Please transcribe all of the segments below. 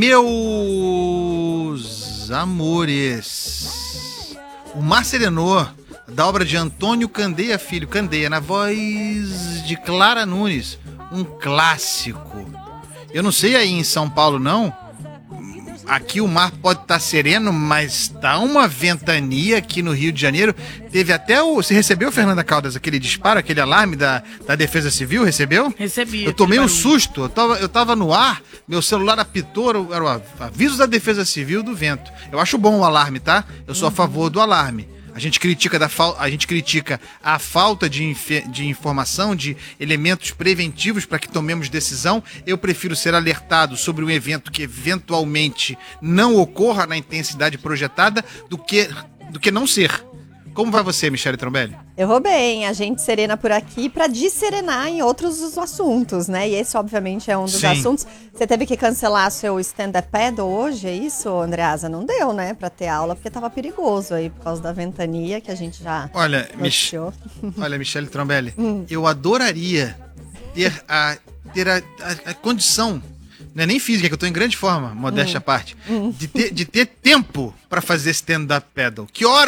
Meus amores, o Mar Serenou, da obra de Antônio Candeia Filho, Candeia, na voz de Clara Nunes, um clássico. Eu não sei aí em São Paulo não, aqui o mar pode estar sereno, mas tá uma ventania aqui no Rio de Janeiro. Teve até você recebeu, Fernanda Caldas, aquele disparo, aquele alarme da Defesa Civil, recebeu? Recebi. Eu tomei um susto, eu tava no ar, meu celular apitou, era o aviso da Defesa Civil do vento. Eu acho bom o alarme, tá? Eu sou a favor do alarme. A gente critica a falta de informação, de elementos preventivos para que tomemos decisão. Eu prefiro ser alertado sobre um evento que eventualmente não ocorra na intensidade projetada do que não ser. Como vai você, Michele Trombelli? Eu vou bem, a gente serena por aqui para disserenar em outros assuntos, né? E esse, obviamente, é um dos assuntos. Você teve que cancelar seu stand-up paddle hoje, é isso, Andreasa? Não deu, né, para ter aula, porque tava perigoso aí, por causa da ventania, que a gente já noticiou. Olha, Michele Trombelli, eu adoraria ter a condição, não é nem física, que eu tô em grande forma, modéstia à parte, de ter tempo para fazer stand-up paddle.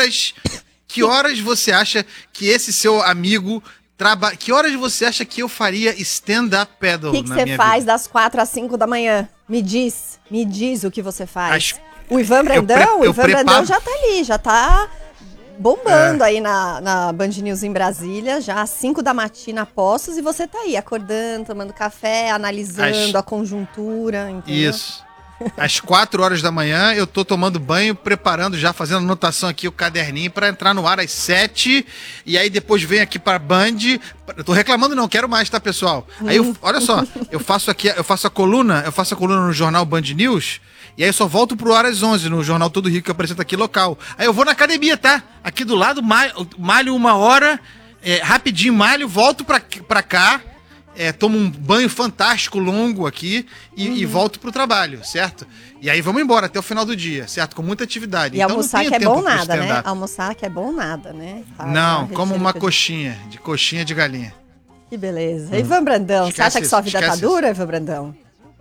Que horas você acha que esse seu amigo trabalha? Que horas você acha que eu faria stand-up paddle na minha vida? O que você faz das 4 às 5 da manhã? Me diz o que você faz. O Ivan Brandão, Brandão já tá ali, já tá bombando aí na Band News em Brasília, já às 5 da matina postos, e você tá aí acordando, tomando café, analisando a conjuntura, entendeu? Isso. Às 4 horas da manhã eu tô tomando banho, preparando já, fazendo anotação aqui, o caderninho pra entrar no ar às 7, e aí depois venho aqui pra Band. Eu tô reclamando não, quero mais, tá, pessoal? Aí olha só, eu faço a coluna no jornal Band News, e aí eu só volto pro ar às 11 no Jornal Todo Rio, que eu apresento aqui local. Aí eu vou na academia, tá? Aqui do lado, malho 1 hora, rapidinho malho, volto pra cá. Tomo um banho fantástico, longo aqui, e volto pro trabalho, certo? E aí vamos embora até o final do dia, certo? Com muita atividade. E então, almoçar que é bom nada, né? Almoçar que é bom nada, né? Não, como uma coxinha de galinha. Que beleza. Ivan Brandão, você acha que sua vida tá dura, Ivan Brandão?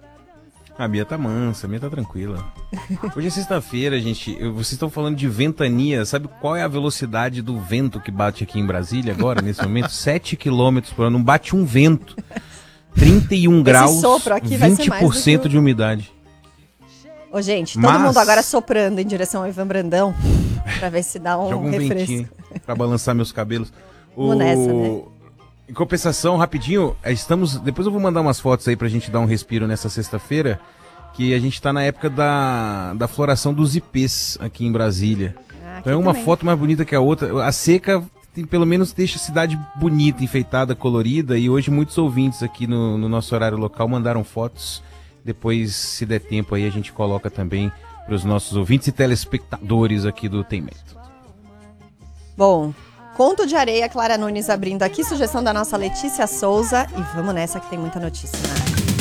A minha tá mansa, a minha tá tranquila. Hoje é sexta-feira, gente. Vocês estão falando de ventania. Sabe qual é a velocidade do vento que bate aqui em Brasília agora, nesse momento? 7 km por hora. Não bate um vento. 31 graus, 20% de umidade. Ô, gente, todo mundo agora soprando em direção ao Ivan Brandão pra ver se dá um refresco. Ventinho pra balançar meus cabelos. Vamos nessa, né? Em compensação, rapidinho, depois eu vou mandar umas fotos aí pra gente dar um respiro nessa sexta-feira, que a gente tá na época da floração dos ipês aqui em Brasília. Então é uma foto mais bonita que a outra. A seca pelo menos deixa a cidade bonita, enfeitada, colorida, e hoje muitos ouvintes aqui no nosso horário local mandaram fotos. Depois, se der tempo aí, a gente coloca também para os nossos ouvintes e telespectadores aqui do Tem Método. Bom, Conto de Areia, Clara Nunes abrindo aqui, sugestão da nossa Letícia Souza, e vamos nessa que tem muita notícia, né?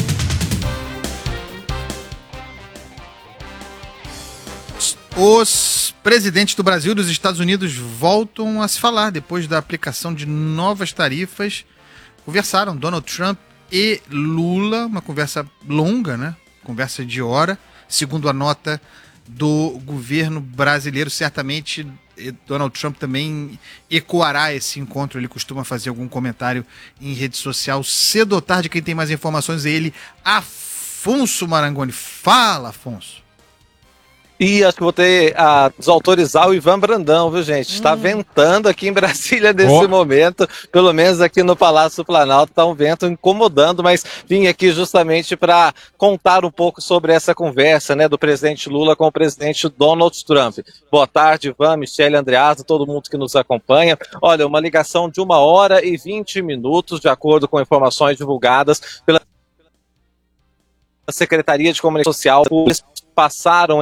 Os presidentes do Brasil e dos Estados Unidos voltam a se falar depois da aplicação de novas tarifas. Conversaram Donald Trump e Lula, uma conversa longa, né? Conversa de hora, segundo a nota do governo brasileiro. Certamente Donald Trump também ecoará esse encontro. Ele costuma fazer algum comentário em rede social cedo ou tarde. Quem tem mais informações é ele, Afonso Marangoni. Fala, Afonso. E acho que vou ter a desautorizar o Ivan Brandão, viu, gente? Está ventando aqui em Brasília nesse momento, pelo menos aqui no Palácio Planalto, está um vento incomodando, mas vim aqui justamente para contar um pouco sobre essa conversa, né, do presidente Lula com o presidente Donald Trump. Boa tarde, Ivan, Michele, Andreasa, todo mundo que nos acompanha. Olha, uma ligação de 1 hora e 20 minutos, de acordo com informações divulgadas pela Secretaria de Comunicação Social. Passaram